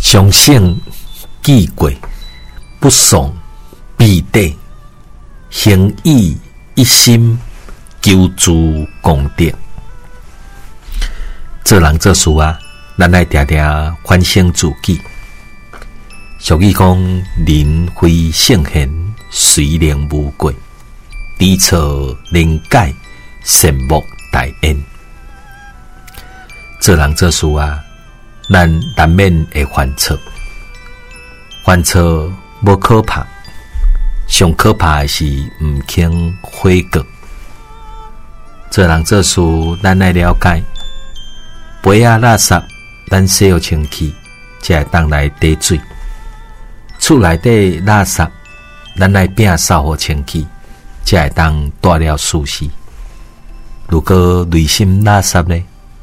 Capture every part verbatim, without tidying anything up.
常胜记贵，不爽必得，行义一心，求助功德。做人做事啊，咱来常常反省自己。俗语讲：人非圣贤，谁能无过？知错能改，善莫大焉。做人做事啊，咱难免会犯错。犯错无可怕，上可怕的是毋肯悔过。做人做事，咱来了解，杯仔垃圾，咱洗好清气，才会当来滴水。厝内底垃圾，咱来摒扫好清气，才会当带了舒适。如果内心垃圾呢？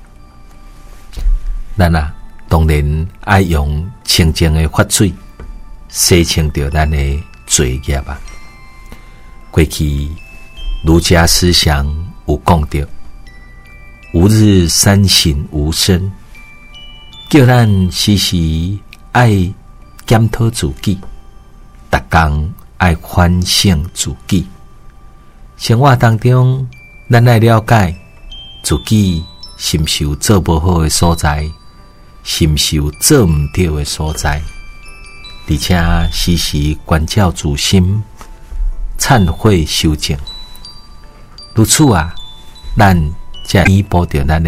咱啊，当然爱用清净的法水洗清掉咱的罪孽啊。过去儒家思想有讲到，吾日三省吾身，叫咱时时爱检讨自己，逐工爱反省自己。生活当中，咱爱了解自己是毋是有做无好的所在，是毋是有做毋对的所在，而且时时关照自心，忏悔修正。如此啊，咱才弥补着咱的